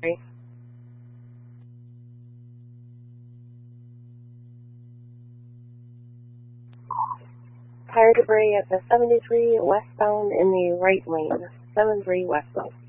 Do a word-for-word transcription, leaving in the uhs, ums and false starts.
Tire debris at the seventy-three westbound in the right lane. seventy-three westbound.